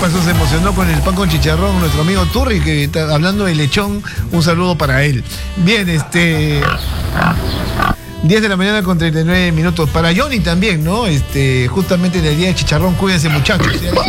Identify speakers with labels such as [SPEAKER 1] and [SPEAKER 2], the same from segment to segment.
[SPEAKER 1] pasó? Se emocionó con el pan con chicharrón, nuestro amigo Turri, que está hablando de lechón. Un saludo para él. Bien, 10 de la mañana con 39 minutos. Para Johnny también, ¿no? Justamente en el día de chicharrón, cuídense, muchachos.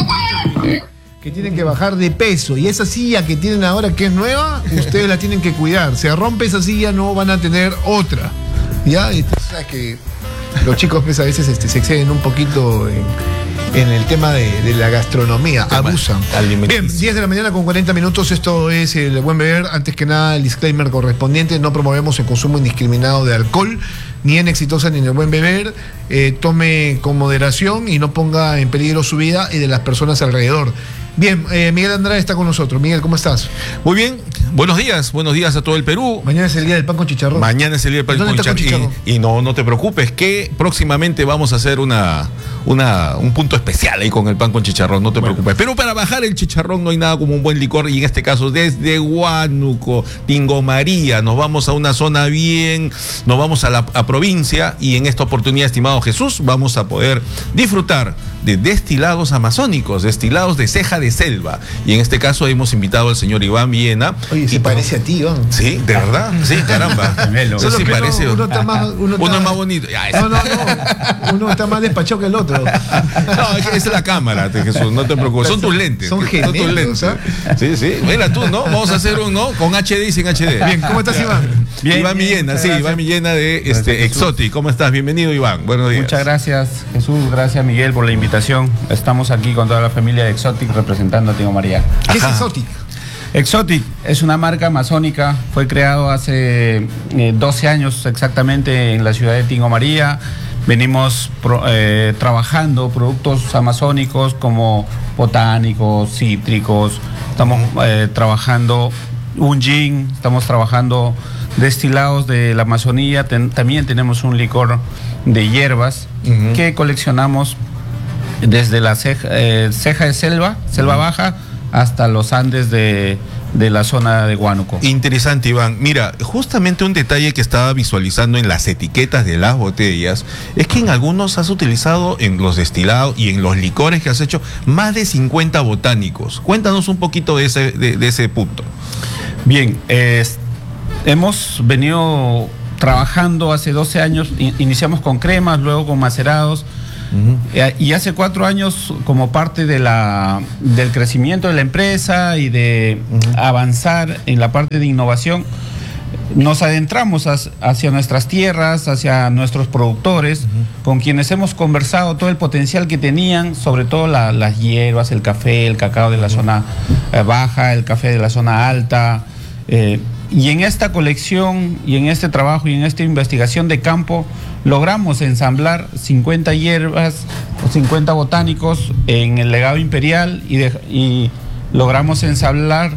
[SPEAKER 1] Que tienen que bajar de peso. Y esa silla que tienen ahora, que es nueva, ustedes la tienen que cuidar. Se rompe esa silla, no van a tener otra. ¿Ya? Sabes que los chicos pues, a veces se exceden un poquito en el tema de la gastronomía, abusan. Bien, 10 de la mañana con 40 minutos, esto es el Buen Beber. Antes que nada, el disclaimer correspondiente: no promovemos el consumo indiscriminado de alcohol, ni en Exitosa ni en el Buen Beber. Tome con moderación y no ponga en peligro su vida y de las personas alrededor. Bien, Miguel Andrade está con nosotros. Miguel, ¿cómo estás?
[SPEAKER 2] Muy bien, buenos días a todo el Perú.
[SPEAKER 1] Mañana es el día del pan con chicharrón.
[SPEAKER 2] Mañana es el día del pan con chicharrón. Y no te preocupes, que próximamente vamos a hacer un punto especial ahí con el pan con chicharrón, no te preocupes. Pero para bajar el chicharrón no hay nada como un buen licor, y en este caso desde Huánuco, Tingo María, nos vamos a una zona nos vamos a provincia, y en esta oportunidad, estimado Jesús, vamos a poder disfrutar de destilados amazónicos, destilados de ceja de selva. Y en este caso hemos invitado al señor Iván Villena.
[SPEAKER 1] Oye, se parece a ti, Iván.
[SPEAKER 2] Sí, de verdad. Sí, caramba.
[SPEAKER 1] Solo
[SPEAKER 2] sí
[SPEAKER 1] que
[SPEAKER 2] parece.
[SPEAKER 1] uno está más,
[SPEAKER 2] uno es más bonito.
[SPEAKER 1] No. Uno está más despachado que el otro.
[SPEAKER 2] No, esa es la cámara, Jesús, no te preocupes. Son tus lentes.
[SPEAKER 1] Son tus lentes.
[SPEAKER 2] Sí. Mira tú, ¿no? Vamos a hacer con HD y sin HD.
[SPEAKER 1] Bien, ¿cómo estás, Iván?
[SPEAKER 2] Bien, Iván Villena, sí, Iván Villena de Exotic. ¿Cómo estás? Bienvenido, Iván. Buenos días.
[SPEAKER 3] Muchas gracias, Jesús. Gracias, Miguel, por la invitación. Estamos aquí con toda la familia de Exotic representando a Tingo María.
[SPEAKER 1] ¿Qué es Exotic?
[SPEAKER 3] Exotic es una marca amazónica, fue creado hace 12 años exactamente en la ciudad de Tingo María. Venimos trabajando productos amazónicos como botánicos, cítricos. Estamos trabajando un gin, estamos trabajando destilados de la Amazonía. También tenemos un licor de hierbas que coleccionamos desde la ceja de selva baja, hasta los Andes de la zona de Huánuco.
[SPEAKER 2] Interesante, Iván. Mira, justamente un detalle que estaba visualizando en las etiquetas de las botellas es que en algunos has utilizado, en los destilados y en los licores que has hecho, más de 50 botánicos. Cuéntanos un poquito de ese punto.
[SPEAKER 3] Bien, hemos venido trabajando hace 12 años, iniciamos con cremas, luego con macerados. Y hace 4 años, como parte del crecimiento de la empresa y de avanzar en la parte de innovación, nos adentramos hacia nuestras tierras, hacia nuestros productores, con quienes hemos conversado todo el potencial que tenían, sobre todo las hierbas, el café, el cacao de la zona baja, el café de la zona alta. Y en esta colección y en este trabajo y en esta investigación de campo logramos ensamblar 50 hierbas o 50 botánicos en el legado imperial y logramos ensamblar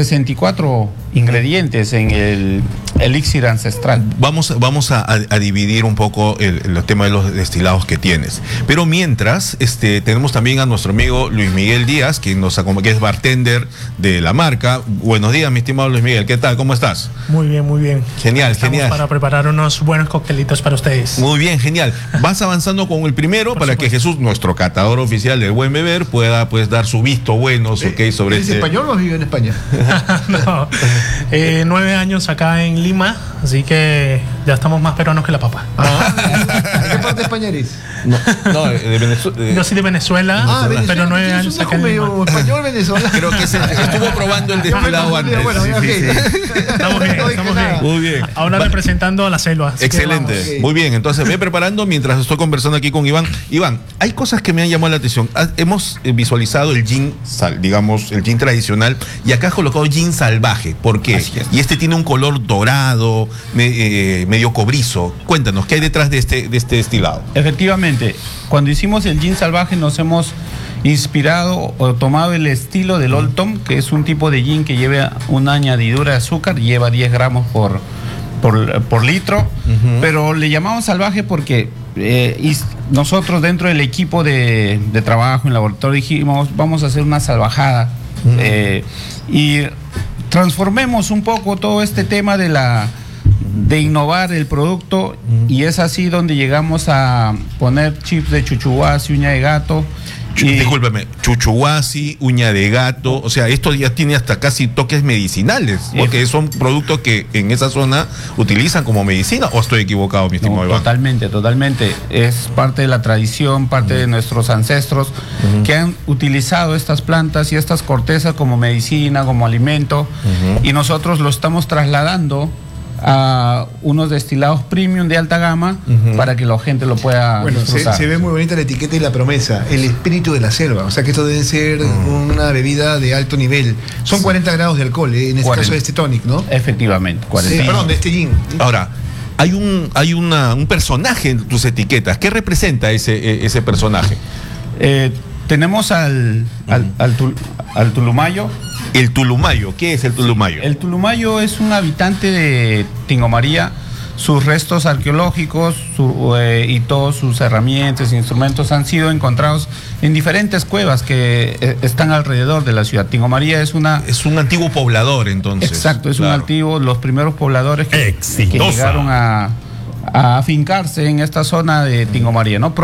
[SPEAKER 3] 64 ingredientes en el elixir ancestral.
[SPEAKER 2] Vamos a dividir un poco el tema de los destilados que tienes. Pero mientras, tenemos también a nuestro amigo Luis Miguel Díaz, que es bartender de la marca. Buenos días, mi estimado Luis Miguel. ¿Qué tal? ¿Cómo estás?
[SPEAKER 4] Muy bien, muy bien.
[SPEAKER 2] Genial,
[SPEAKER 4] Estamos para preparar unos buenos coctelitos para ustedes.
[SPEAKER 2] Muy bien, genial. Vas avanzando con el primero para que Jesús, nuestro catador oficial del Buen Beber, pueda pues dar su visto bueno sobre
[SPEAKER 1] ¿Es español o vive en España?
[SPEAKER 4] No. 9 años acá en Lima, así que ya estamos más peruanos que la papa.
[SPEAKER 1] ¿De qué parte de España eres?
[SPEAKER 2] No, de Venezuela.
[SPEAKER 4] Yo soy de Venezuela, pero 9 años acá en Lima.
[SPEAKER 1] Español venezolano.
[SPEAKER 2] Creo que estuvo probando el destilado antes.
[SPEAKER 4] Bueno, sí. Estamos bien.
[SPEAKER 2] Muy bien.
[SPEAKER 4] Ahora representando a la selva.
[SPEAKER 2] Excelente. Muy bien, entonces ve preparando mientras estoy conversando aquí con Iván. Iván, hay cosas que me han llamado la atención. Hemos visualizado el gin, digamos, el gin tradicional, y acá has colocado gin salvaje. ¿Por qué? Y tiene un color dorado, medio cobrizo. Cuéntanos, ¿qué hay detrás de este destilado?
[SPEAKER 3] Efectivamente, cuando hicimos el gin salvaje nos hemos inspirado o tomado el estilo del Old Tom, que es un tipo de gin que lleva una añadidura de azúcar, lleva 10 gramos por litro, pero le llamamos salvaje porque nosotros dentro del equipo de trabajo en laboratorio dijimos, vamos a hacer una salvajada y transformemos un poco todo este tema de innovar el producto, y es así donde llegamos a poner chips de chuchuás y uña de gato
[SPEAKER 2] Discúlpeme, chuchuhuasi, uña de gato, o sea, esto ya tiene hasta casi toques medicinales, porque son productos que en esa zona utilizan como medicina, ¿o estoy equivocado, mi estimado Iván?
[SPEAKER 3] Totalmente. Es parte de la tradición, parte de nuestros ancestros que han utilizado estas plantas y estas cortezas como medicina, como alimento, y nosotros lo estamos trasladando a unos destilados premium de alta gama para que la gente lo pueda disfrutar.
[SPEAKER 1] Se ve muy bonita la etiqueta y la promesa, el espíritu de la selva, o sea que esto debe ser una bebida de alto nivel. Son 40 grados de alcohol, en este caso de este tonic, ¿no?
[SPEAKER 3] Efectivamente, 40.
[SPEAKER 1] Perdón, de este gin.
[SPEAKER 2] Ahora, hay un personaje en tus etiquetas. ¿Qué representa ese personaje?
[SPEAKER 3] Tenemos al tulumayo.
[SPEAKER 2] El tulumayo, ¿qué es el tulumayo?
[SPEAKER 3] El tulumayo es un habitante de Tingo María. Sus restos arqueológicos y todas sus herramientas e instrumentos han sido encontrados en diferentes cuevas que están alrededor de la ciudad. Tingo María es un
[SPEAKER 2] antiguo poblador, entonces.
[SPEAKER 3] Exacto, es un antiguo, los primeros pobladores que llegaron a afincarse en esta zona de Tingo María, ¿no?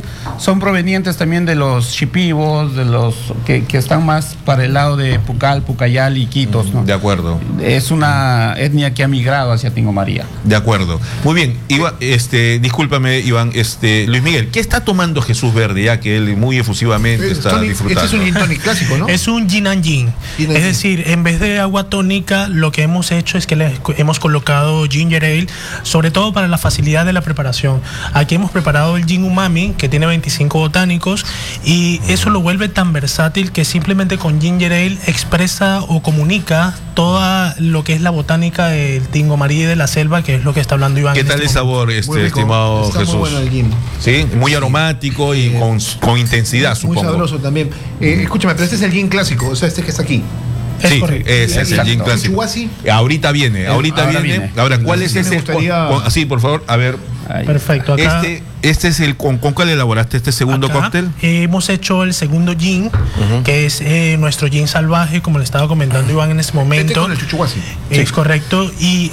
[SPEAKER 3] Son provenientes también de los shipibos, de los que están más para el lado de Pucal, Pucallal y Quitos, ¿no?
[SPEAKER 2] De acuerdo.
[SPEAKER 3] Es una etnia que ha migrado hacia Tingo María.
[SPEAKER 2] De acuerdo. Muy bien, Iván, discúlpame, Iván, Luis Miguel, ¿qué está tomando Jesús Verde, ya que él muy efusivamente está disfrutando?
[SPEAKER 1] Este es un gin tonic clásico, ¿no?
[SPEAKER 4] Es un gin and gin. Es decir, en vez de agua tónica, lo que hemos hecho es que le hemos colocado ginger ale, sobre todo para la facilidad de la preparación. Aquí hemos preparado el gin umami, que tiene 25 botánicos, y eso lo vuelve tan versátil que simplemente con ginger ale expresa o comunica toda lo que es la botánica del Tingo María y de la selva, que es lo que está hablando Iván.
[SPEAKER 2] ¿Qué tal el sabor, estimado
[SPEAKER 1] está
[SPEAKER 2] Jesús?
[SPEAKER 1] Muy bueno el gin.
[SPEAKER 2] Sí, muy aromático y con intensidad, supongo.
[SPEAKER 1] Muy sabroso también. Escúchame, pero este es el gin clásico, o sea, este que está aquí.
[SPEAKER 2] Sí, ese es el gin clásico. Ahorita viene. Ahora, ¿cuál es ese? Sí, por favor, a ver.
[SPEAKER 4] Perfecto. Acá,
[SPEAKER 2] este es el ¿con cuál elaboraste este segundo cóctel?
[SPEAKER 4] Hemos hecho el segundo gin, que es nuestro gin salvaje, como le estaba comentando Iván en ese momento.
[SPEAKER 1] Con el chuchuhuasi.
[SPEAKER 4] Es correcto. Y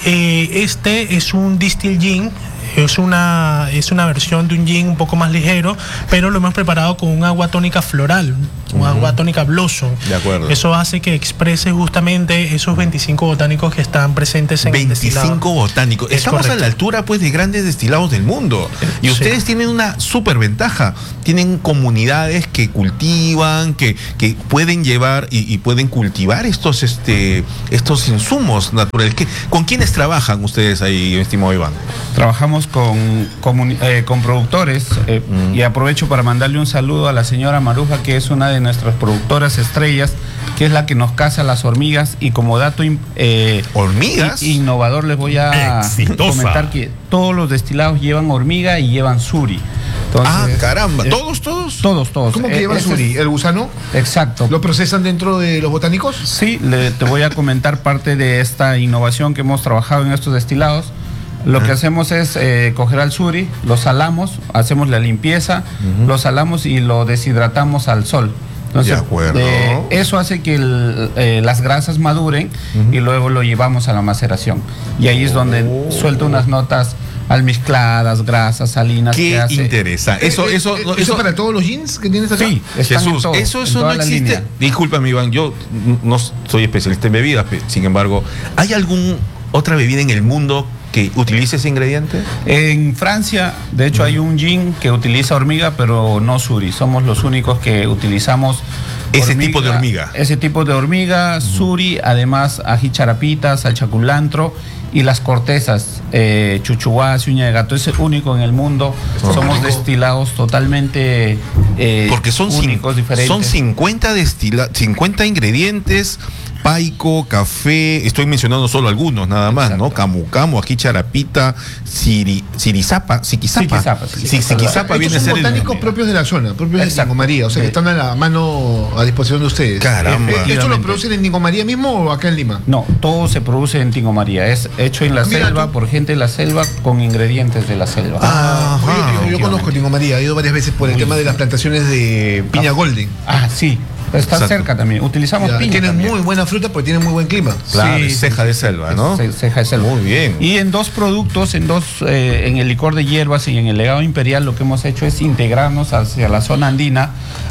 [SPEAKER 4] este es un distill gin. Es una versión de un gin un poco más ligero, pero lo hemos preparado con un agua tónica floral, un agua tónica blossom.
[SPEAKER 2] De acuerdo.
[SPEAKER 4] Eso hace que exprese justamente esos 25 botánicos que están presentes en el destilado.
[SPEAKER 2] 25 botánicos. Estamos a la altura, pues, de grandes destilados del mundo. Y ustedes tienen una súper ventaja. Tienen comunidades que cultivan, que pueden llevar y pueden cultivar estos insumos naturales. ¿Con quiénes trabajan ustedes ahí, estimado Iván?
[SPEAKER 3] Trabajamos con productores y aprovecho para mandarle un saludo a la señora Maruja, que es una de nuestras productoras estrellas, que es la que nos caza las hormigas, y como dato
[SPEAKER 2] ¿hormigas?
[SPEAKER 3] Innovador les voy a comentar que todos los destilados llevan hormiga y llevan suri. Entonces,
[SPEAKER 2] caramba, ¿todos?
[SPEAKER 3] Todos.
[SPEAKER 1] ¿Cómo que llevan suri? ¿El gusano?
[SPEAKER 3] Exacto.
[SPEAKER 1] ¿Lo procesan dentro de los botánicos?
[SPEAKER 3] Sí, te voy a comentar parte de esta innovación que hemos trabajado en estos destilados. Lo que hacemos es coger al suri, lo salamos, hacemos la limpieza, lo salamos y lo deshidratamos al sol. Entonces,
[SPEAKER 2] de acuerdo.
[SPEAKER 3] Eso hace que las grasas maduren y luego lo llevamos a la maceración. Y ahí es donde suelta unas notas almizcladas, grasas, salinas.
[SPEAKER 2] ¿Qué interesa? ¿Eso
[SPEAKER 1] para todos los jeans que tienes acá?
[SPEAKER 3] Sí,
[SPEAKER 2] Jesús, eso no existe. Discúlpame, Iván, yo no soy especialista en bebidas, sin embargo, ¿hay alguna otra bebida en el mundo que utilice ese ingrediente?
[SPEAKER 3] En Francia, de hecho, hay un gin que utiliza hormiga, pero no suri. Somos los únicos que utilizamos
[SPEAKER 2] ese tipo de hormiga.
[SPEAKER 3] Ese tipo de hormiga, suri, además ají charapita, salsa culantro y las cortezas, chuchuhuasi, uña de gato. Es el único en el mundo. Somos destilados totalmente
[SPEAKER 2] porque son
[SPEAKER 3] únicos, diferentes.
[SPEAKER 2] Son 50 ingredientes. Paico, café, estoy mencionando solo algunos nada más. Exacto. ¿No? Camu, ají charapita, siquizapa viene a ser
[SPEAKER 1] botánicos propios de la zona, propios de Tingo María, o sea que están a la mano, a disposición de ustedes.
[SPEAKER 2] Caramba.
[SPEAKER 1] ¿Esto lo producen en Tingo María mismo o acá en Lima?
[SPEAKER 3] No, todo se produce en Tingo María, es hecho en la selva, por gente de la selva, con ingredientes de la selva.
[SPEAKER 1] Yo conozco Tingo María, he ido varias veces por el tema de las plantaciones de piña golden.
[SPEAKER 3] Sí. Está cerca también. Utilizamos piña.
[SPEAKER 1] Tiene
[SPEAKER 3] también.
[SPEAKER 1] muy buena fruta porque tiene muy buen clima.
[SPEAKER 2] Claro,
[SPEAKER 3] Sí,
[SPEAKER 2] ceja de selva, ¿no?
[SPEAKER 3] Ceja de selva.
[SPEAKER 2] Muy bien.
[SPEAKER 3] Y en dos productos, en el licor de hierbas y en el legado imperial, lo que hemos hecho es integrarnos hacia la zona andina,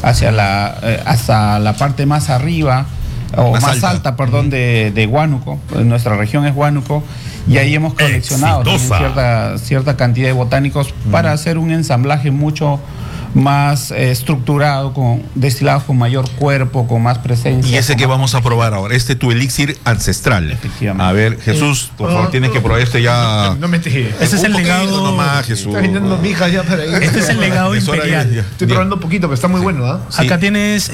[SPEAKER 3] hasta la parte más arriba, o más alta, perdón, de Huánuco. Nuestra región es Huánuco. Y ahí hemos coleccionado también cierta cantidad de botánicos para hacer un ensamblaje mucho más estructurado, con destilados con mayor cuerpo, con más presencia.
[SPEAKER 2] Y ese que vamos a probar ahora, tu elixir ancestral.
[SPEAKER 3] Efectivamente.
[SPEAKER 2] A ver, Jesús, por favor, tienes que probar este ya.
[SPEAKER 1] No me te...
[SPEAKER 4] Ese es el legado.
[SPEAKER 2] Nomás, Jesús.
[SPEAKER 1] Está viniendo mi hija ya para ahí.
[SPEAKER 4] Este es el legado
[SPEAKER 2] Es hora
[SPEAKER 4] imperial.
[SPEAKER 2] ya.
[SPEAKER 1] Estoy probando un poquito, pero está muy bueno, ¿ah?
[SPEAKER 2] Sí.
[SPEAKER 4] Acá tienes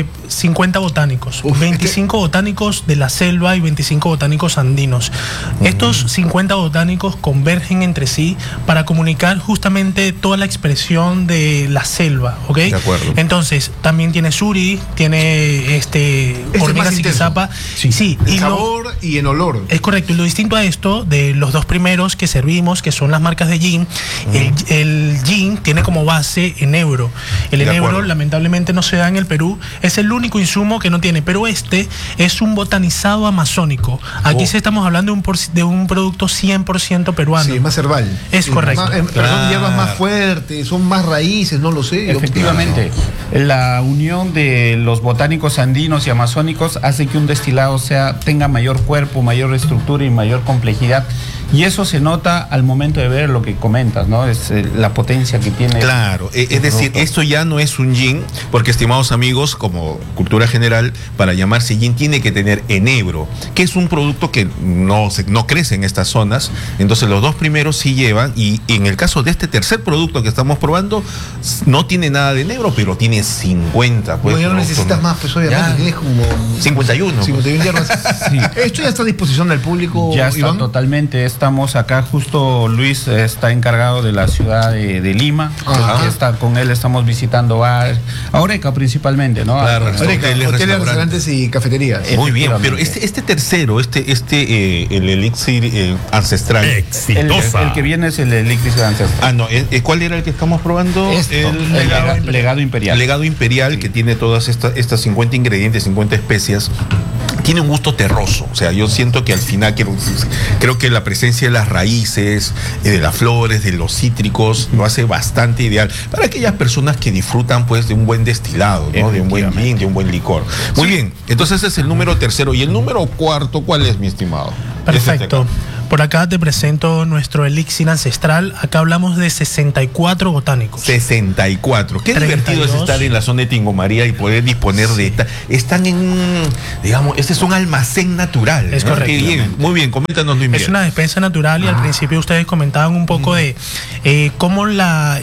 [SPEAKER 4] 50 botánicos,
[SPEAKER 1] Uf,
[SPEAKER 4] 25 botánicos de la selva y 25 botánicos andinos. Estos 50 botánicos convergen entre sí para comunicar justamente toda la expresión de la selva, ¿ok?
[SPEAKER 2] De acuerdo.
[SPEAKER 4] Entonces, también tiene suri, tiene hormiga
[SPEAKER 1] más intenso.
[SPEAKER 4] ziquizapa. Sí,
[SPEAKER 1] En
[SPEAKER 4] y lo-
[SPEAKER 1] sabor y en olor.
[SPEAKER 4] es correcto, y lo distinto a esto, de los dos primeros que servimos, que son las marcas de gin, el gin tiene como base enebro. El
[SPEAKER 2] De
[SPEAKER 4] enebro
[SPEAKER 2] acuerdo.
[SPEAKER 4] lamentablemente no se da en el Perú, es el único insumo que no tiene, pero este es un botanizado amazónico. Aquí sí estamos hablando de un producto 100% peruano.
[SPEAKER 1] Sí, más herbal.
[SPEAKER 4] Es correcto.
[SPEAKER 1] Pero son hierbas más fuertes, son más raíces, no lo sé.
[SPEAKER 3] Efectivamente, la unión de los botánicos andinos y amazónicos hace que un destilado tenga mayor cuerpo, mayor estructura y mayor complejidad. Y eso se nota al momento de ver lo que comentas, ¿no? Es la potencia que tiene.
[SPEAKER 2] Claro, es decir, esto ya no es un gin, porque, estimados amigos, como cultura general, para llamarse gin tiene que tener enebro, que es un producto que no crece en estas zonas. Entonces los dos primeros sí llevan, y en el caso de este tercer producto que estamos probando, no tiene nada de enebro, pero tiene 50. Pues,
[SPEAKER 1] Bueno, ya no
[SPEAKER 2] productos,
[SPEAKER 1] necesitas más, pues obviamente
[SPEAKER 2] Ya.
[SPEAKER 1] tienes como
[SPEAKER 2] 51.
[SPEAKER 1] 51 hierbas. Esto ya está a disposición del público.
[SPEAKER 3] Ya está
[SPEAKER 1] Iván.
[SPEAKER 3] totalmente. Estamos acá, justo Luis está encargado de la ciudad de Lima.
[SPEAKER 1] Ajá.
[SPEAKER 3] Con él estamos visitando bares, Oreca principalmente, ¿no?
[SPEAKER 2] Claro,
[SPEAKER 1] Oreca,
[SPEAKER 2] hoteles,
[SPEAKER 1] hoteles,
[SPEAKER 2] restaurantes.
[SPEAKER 1] restaurantes y cafeterías.
[SPEAKER 2] Muy bien,
[SPEAKER 3] Efectivamente.
[SPEAKER 2] pero este tercero, el elixir ancestral.
[SPEAKER 3] El que viene es el elixir ancestral.
[SPEAKER 2] Ah, no, ¿cuál era el que estamos probando?
[SPEAKER 3] El legado imperial.
[SPEAKER 2] Legado imperial, que tiene todas estas 50 ingredientes, 50 especias. Tiene un gusto terroso, o sea, yo siento que al final creo que la presencia de las raíces, de las flores, de los cítricos, lo hace bastante ideal para aquellas personas que disfrutan, pues, de un buen destilado, ¿no? De un buen gin, de un buen licor. Muy bien, entonces ese es el número tercero. ¿Y el número cuarto cuál es, mi estimado?
[SPEAKER 4] Perfecto.
[SPEAKER 2] Es este acá.
[SPEAKER 4] Por acá te presento nuestro elixir ancestral. Acá hablamos de 64 botánicos.
[SPEAKER 2] 64. Qué
[SPEAKER 4] 32.
[SPEAKER 2] divertido es estar en la zona de Tingo María y poder disponer de esta. Están digamos, este es un almacén natural.
[SPEAKER 4] Es
[SPEAKER 2] ¿no?
[SPEAKER 4] correcto.
[SPEAKER 2] Qué bien. Muy bien, coméntanos, Luis Miguel.
[SPEAKER 4] Es una despensa natural y al principio ustedes comentaban un poco de cómo la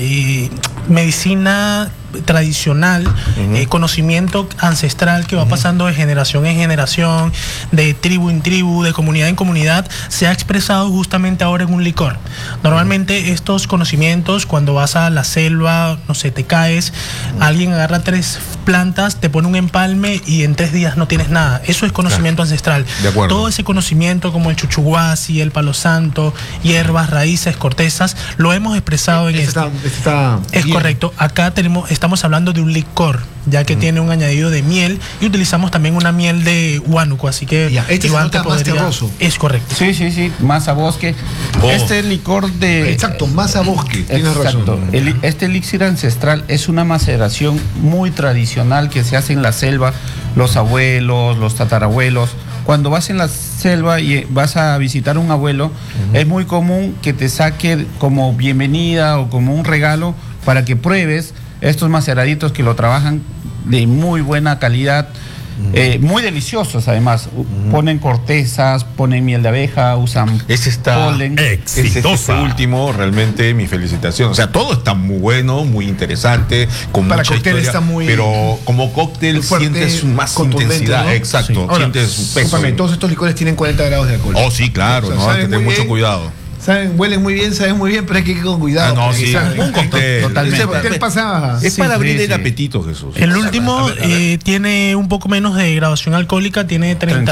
[SPEAKER 4] medicina tradicional, conocimiento ancestral que va pasando de generación en generación, de tribu en tribu, de comunidad en comunidad, se ha expresado justamente ahora en un licor. Normalmente estos conocimientos, cuando vas a la selva, no sé, te caes, alguien agarra 3 plantas, te pone un empalme y en 3 días no tienes nada. Eso es conocimiento ancestral.
[SPEAKER 2] De acuerdo.
[SPEAKER 4] Todo ese conocimiento como el chuchuguasi, el palo santo, hierbas, raíces, cortezas, lo hemos expresado en este. Es
[SPEAKER 1] bien.
[SPEAKER 4] correcto. Acá estamos hablando de un licor, ya que tiene un añadido de miel y utilizamos también una miel de Huánuco, así que
[SPEAKER 1] Ya, este se
[SPEAKER 4] Iván
[SPEAKER 1] nota
[SPEAKER 4] te
[SPEAKER 1] más
[SPEAKER 4] podría-
[SPEAKER 1] terroso.
[SPEAKER 4] Es correcto.
[SPEAKER 3] Sí, más a bosque.
[SPEAKER 2] Oh.
[SPEAKER 3] Este licor de...
[SPEAKER 1] Exacto, más a bosque. Tienes
[SPEAKER 3] Exacto.
[SPEAKER 1] razón.
[SPEAKER 3] Este elixir ancestral es una maceración muy tradicional que se hace en la selva, los abuelos, los tatarabuelos. Cuando vas en la selva y vas a visitar a un abuelo, es muy común que te saque como bienvenida o como un regalo para que pruebes estos maceraditos que lo trabajan de muy buena calidad. Muy deliciosos además. Ponen cortezas, ponen miel de abeja, usan
[SPEAKER 2] Ese está
[SPEAKER 3] polen.
[SPEAKER 2] este último, realmente mi felicitación. O sea, todo está muy bueno, muy interesante, con
[SPEAKER 1] Para
[SPEAKER 2] mucha
[SPEAKER 1] cóctel
[SPEAKER 2] historia,
[SPEAKER 1] está muy-
[SPEAKER 2] pero como cóctel
[SPEAKER 1] muy fuerte,
[SPEAKER 2] sientes más
[SPEAKER 1] contundente,
[SPEAKER 2] intensidad.
[SPEAKER 1] ¿no?
[SPEAKER 2] Exacto,
[SPEAKER 1] Sí. Ahora,
[SPEAKER 2] sientes un peso.
[SPEAKER 1] discúlpame, todos estos licores tienen 40 grados de alcohol.
[SPEAKER 2] Oh, sí, claro,
[SPEAKER 1] O sea,
[SPEAKER 2] no hay que
[SPEAKER 1] saben
[SPEAKER 2] tener
[SPEAKER 1] muy
[SPEAKER 2] mucho
[SPEAKER 1] bien.
[SPEAKER 2] cuidado.
[SPEAKER 1] Huelen muy bien, saben muy bien, pero hay que ir con cuidado.
[SPEAKER 2] No, sí, un cóctel.
[SPEAKER 1] Totalmente. Ese cóctel pasa.
[SPEAKER 2] Es para abrir el apetito, Jesús.
[SPEAKER 4] El último tiene un poco menos de graduación alcohólica, tiene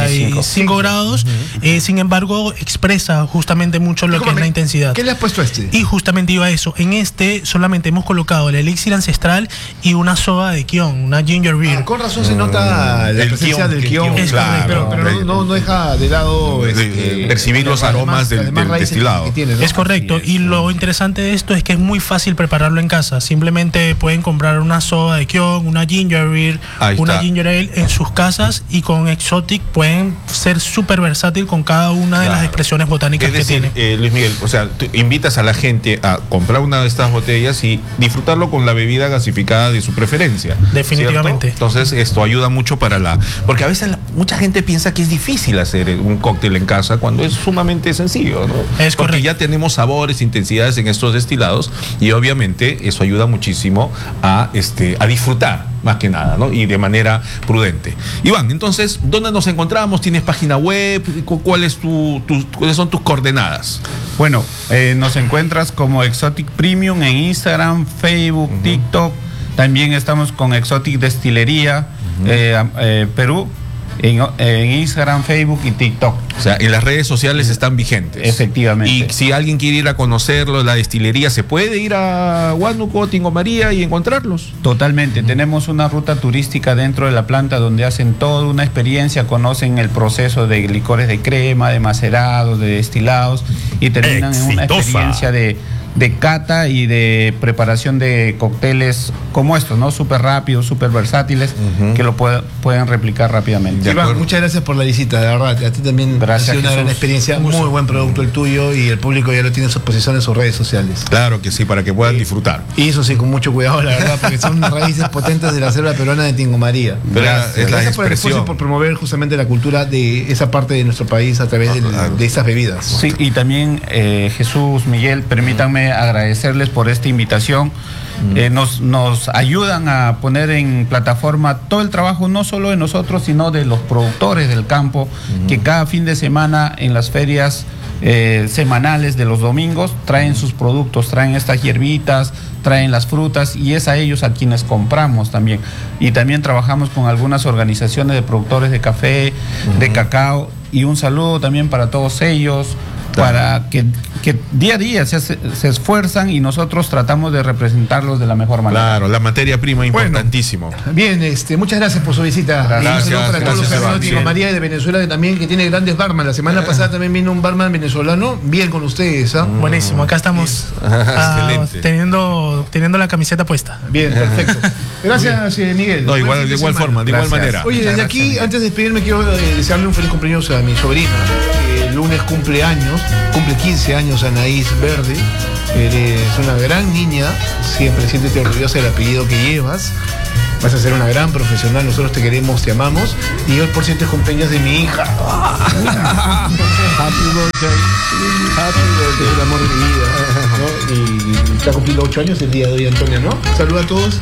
[SPEAKER 4] 35 grados, sin embargo expresa justamente mucho lo que es la intensidad.
[SPEAKER 1] ¿Qué le has puesto a este?
[SPEAKER 4] Y justamente iba a eso. En este solamente hemos colocado el elixir ancestral y una soda de kion, una ginger beer.
[SPEAKER 1] Con razón se nota la presencia del kion.
[SPEAKER 4] Es claro,
[SPEAKER 1] pero no deja de lado
[SPEAKER 2] percibir los aromas del destilado.
[SPEAKER 1] Tiene, ¿no?
[SPEAKER 4] Es correcto. Y lo interesante de esto es que es muy fácil prepararlo en casa. Simplemente pueden comprar una soda de kion, una ginger beer, una ginger ale en sus casas, y con Exotic pueden ser súper versátil con cada una de las expresiones botánicas que tiene.
[SPEAKER 2] Luis Miguel, o sea, tú invitas a la gente a comprar una de estas botellas y disfrutarlo con la bebida gasificada de su preferencia.
[SPEAKER 4] Definitivamente.
[SPEAKER 2] ¿Cierto? Entonces esto ayuda mucho porque a veces mucha gente piensa que es difícil hacer un cóctel en casa cuando es sumamente sencillo, ¿no?
[SPEAKER 4] Es correcto.
[SPEAKER 2] Porque ya tenemos sabores, intensidades en estos destilados, y obviamente eso ayuda muchísimo a disfrutar más que nada, ¿no? Y de manera prudente. Iván, entonces, ¿dónde nos encontramos? ¿Tienes página web? ¿Cuáles son tus coordenadas?
[SPEAKER 3] Bueno, nos encuentras como Exotic Premium en Instagram, Facebook, TikTok. También estamos con Exotic Destilería Perú en Instagram, Facebook y TikTok.
[SPEAKER 2] O sea, en las redes sociales están vigentes.
[SPEAKER 3] Efectivamente.
[SPEAKER 2] Y si alguien quiere ir a conocerlo, la destilería, ¿se puede ir a Huánuco, Tingo María y encontrarlos?
[SPEAKER 3] Totalmente. Tenemos una ruta turística dentro de la planta donde hacen toda una experiencia, conocen el proceso de licores de crema, de macerados, de destilados, y terminan en una experiencia de cata y de preparación de cócteles como estos, ¿no? Súper rápidos, súper versátiles, que lo pueden replicar rápidamente.
[SPEAKER 1] Iván, muchas gracias por la visita, de verdad. A ti también ha sido una gran experiencia, muy buen producto el tuyo, y el público ya lo tiene en sus posiciones en sus redes sociales.
[SPEAKER 2] Claro que sí, para que puedan disfrutar.
[SPEAKER 1] Y eso sí, con mucho cuidado, la verdad, porque son raíces potentes de la selva peruana de Tingo María. Gracias por el esfuerzo y por promover justamente la cultura de esa parte de nuestro país a través de esas bebidas.
[SPEAKER 3] Sí, y también Jesús, Miguel, permítanme agradecerles por esta invitación. Nos ayudan a poner en plataforma todo el trabajo, no solo de nosotros, sino de los productores del campo, que cada fin de semana en las ferias semanales de los domingos traen sus productos, traen estas hierbitas, traen las frutas, y es a ellos a quienes compramos también. Y también trabajamos con algunas organizaciones de productores de café, de cacao, y un saludo también para todos ellos, para que día a día se esfuerzan, y nosotros tratamos de representarlos de la mejor manera.
[SPEAKER 2] Claro, la materia prima importantísimo.
[SPEAKER 1] Bien, muchas gracias por su visita.
[SPEAKER 3] Gracias,
[SPEAKER 1] y un saludo para todos los hermanos de Tingo María de Venezuela, que tiene grandes barman. La semana pasada también vino un barman venezolano, bien con ustedes.
[SPEAKER 4] Buenísimo, acá estamos teniendo la camiseta puesta.
[SPEAKER 1] Bien, perfecto. Gracias, Miguel.
[SPEAKER 2] No, de igual forma, de igual manera.
[SPEAKER 1] Oye, desde aquí, antes de despedirme, quiero desearle un feliz cumpleaños a mi sobrina. El lunes cumple 15 años, Anaís Verde. Eres una gran niña, siempre siéntete orgullosa del apellido que llevas. Vas a ser una gran profesional, nosotros te queremos, te amamos. Y hoy, por cierto, es cumpleaños de mi hija. Happy birthday, el amor de mi vida, ¿no? Y está cumpliendo 8 años el día de hoy, Antonio, ¿no? Saluda a todos.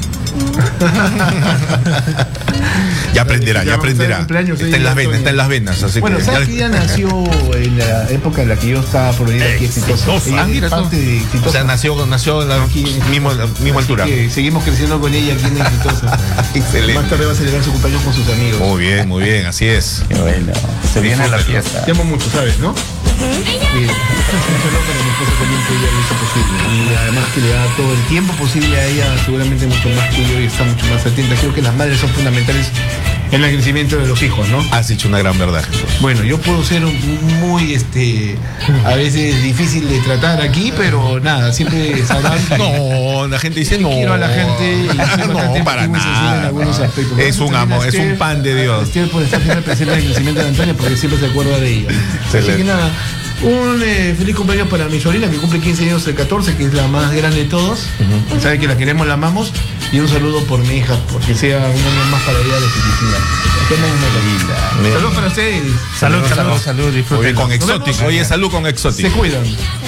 [SPEAKER 2] Ya aprenderá. Está en las venas. Así
[SPEAKER 1] bueno, ¿sabes que ella nació en la época en la que yo estaba por venir aquí Exitosa? Ella es parte de Exitosa.
[SPEAKER 2] O sea, nació en la misma altura.
[SPEAKER 1] Seguimos creciendo con ella aquí en Exitosa.
[SPEAKER 2] Excelente.
[SPEAKER 1] Más tarde va a celebrar su cumpleaños con sus amigos.
[SPEAKER 2] Muy bien, así es.
[SPEAKER 3] Qué bueno. Se viene la fiesta.
[SPEAKER 1] Te amo mucho, ¿sabes, no? Bien. Pero mi esposa también, que ella lo hizo posible. Y además que le da todo el tiempo posible a ella, seguramente mucho más que yo, y está mucho más atenta. Creo que las madres son fundamentales en el crecimiento de los hijos, ¿no?
[SPEAKER 2] Has dicho una gran verdad, Jesús.
[SPEAKER 1] Bueno, yo puedo ser muy, a veces difícil de tratar aquí, pero nada, siempre sabrán.
[SPEAKER 2] No, la gente dice no.
[SPEAKER 1] Quiero a la gente y
[SPEAKER 2] no, para nada.
[SPEAKER 1] En algunos aspectos.
[SPEAKER 2] Es un amor, es un pan de Dios.
[SPEAKER 1] Estoy por estar siempre presente en el crecimiento de Antonio, porque siempre se acuerda de ella.
[SPEAKER 2] Excelente.
[SPEAKER 1] Así que nada, un feliz cumpleaños para mi sobrina, que cumple 15 años el 14, que es la más grande de todos. Sabe que la queremos, la amamos. Y un saludo por mi hija, porque sea un año más para ella de felicidad. Saludos para ustedes.
[SPEAKER 3] Salud. Disfruten.
[SPEAKER 2] Con Exotic. Oye, salud con Exotic.
[SPEAKER 1] Se cuidan.